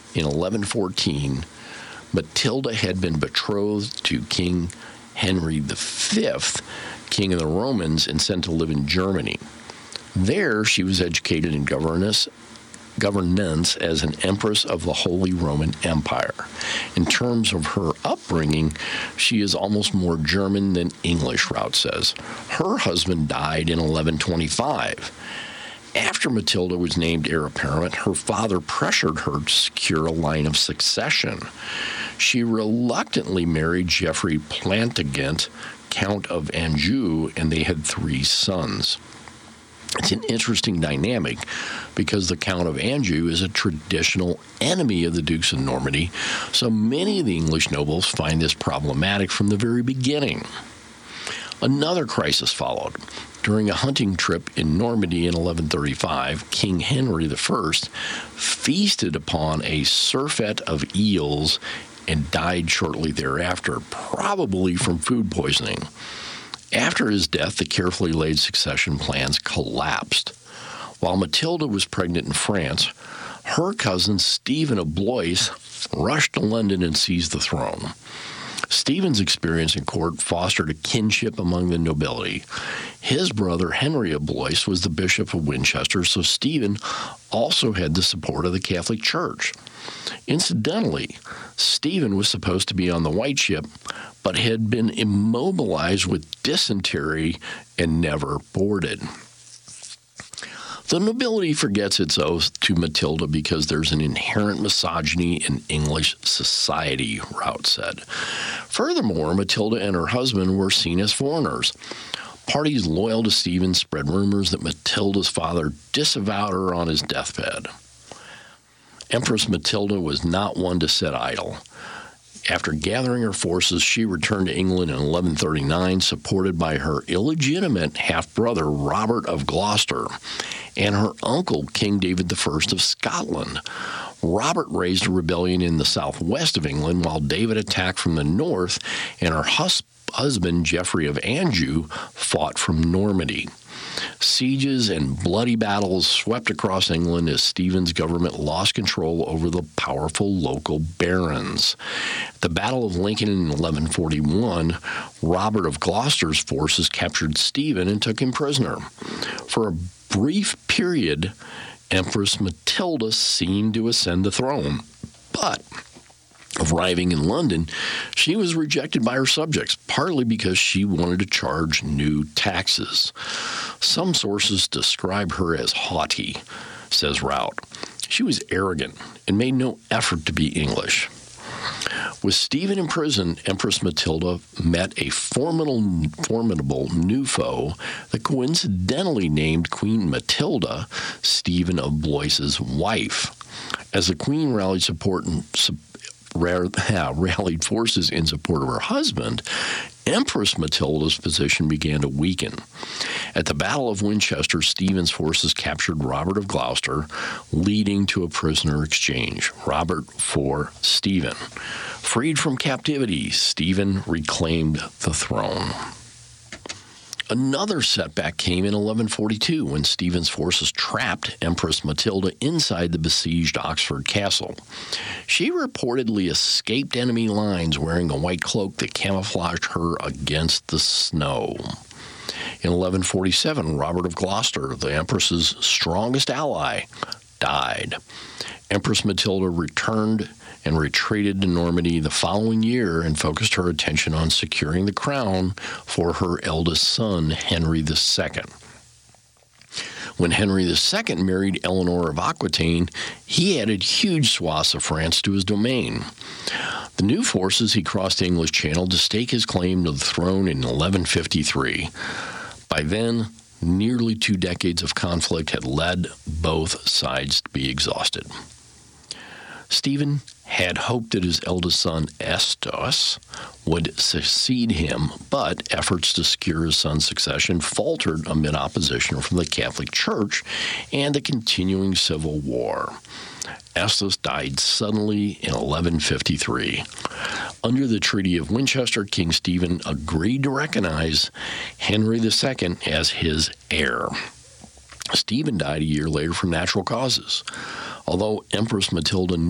in 1114, Matilda had been betrothed to King Henry V, king of the Romans, and sent to live in Germany. There, she was educated in governance as an empress of the Holy Roman Empire. In terms of her upbringing, she is almost more German than English, Rout says. Her husband died in 1125. After Matilda was named heir apparent, her father pressured her to secure a line of succession. She reluctantly married Geoffrey Plantagenet, Count of Anjou, and they had 3 sons. It's an interesting dynamic because the Count of Anjou is a traditional enemy of the Dukes of Normandy, so many of the English nobles find this problematic from the very beginning. Another crisis followed. During a hunting trip in Normandy in 1135, King Henry I feasted upon a surfeit of eels and died shortly thereafter, probably from food poisoning. After his death, the carefully laid succession plans collapsed. While Matilda was pregnant in France, her cousin Stephen of Blois rushed to London and seized the throne. Stephen's experience in court fostered a kinship among the nobility. His brother Henry of Blois was the Bishop of Winchester, so Stephen also had the support of the Catholic Church. Incidentally, Stephen was supposed to be on the White Ship, but had been immobilized with dysentery and never boarded. The nobility forgets its oath to Matilda because there's an inherent misogyny in English society, Rout said. Furthermore, Matilda and her husband were seen as foreigners. Parties loyal to Stephen spread rumors that Matilda's father disavowed her on his deathbed. Empress Matilda was not one to sit idle. After gathering her forces, she returned to England in 1139, supported by her illegitimate half-brother Robert of Gloucester and her uncle, King David I of Scotland. Robert raised a rebellion in the southwest of England, while David attacked from the north, and her husband, Geoffrey of Anjou, fought from Normandy. Sieges and bloody battles swept across England as Stephen's government lost control over the powerful local barons. At the Battle of Lincoln in 1141, Robert of Gloucester's forces captured Stephen and took him prisoner. For a brief period, Empress Matilda seemed to ascend the throne, but arriving in London, she was rejected by her subjects, partly because she wanted to charge new taxes. Some sources describe her as haughty, says Rout. She was arrogant and made no effort to be English. With Stephen in prison, Empress Matilda met a formidable new foe that coincidentally named Queen Matilda Stephen of Blois's wife. As the queen rallied rallied forces in support of her husband, Empress Matilda's position began to weaken. At the Battle of Winchester, Stephen's forces captured Robert of Gloucester, leading to a prisoner exchange, Robert for Stephen. Freed from captivity, Stephen reclaimed the throne. Another setback came in 1142 when Stephen's forces trapped Empress Matilda inside the besieged Oxford Castle. She reportedly escaped enemy lines wearing a white cloak that camouflaged her against the snow. In 1147, Robert of Gloucester, the Empress's strongest ally, died. Empress Matilda returned and retreated to Normandy the following year and focused her attention on securing the crown for her eldest son, Henry II. When Henry II married Eleanor of Aquitaine, he added huge swaths of France to his domain. The new forces he crossed the English Channel to stake his claim to the throne in 1153. By then, nearly 2 decades of conflict had led both sides to be exhausted. Stephen had hoped that his eldest son, Eustace, would succeed him, but efforts to secure his son's succession faltered amid opposition from the Catholic Church and the continuing civil war. Eustace died suddenly in 1153. Under the Treaty of Winchester, King Stephen agreed to recognize Henry II as his heir. Stephen died a year later from natural causes. Although Empress Matilda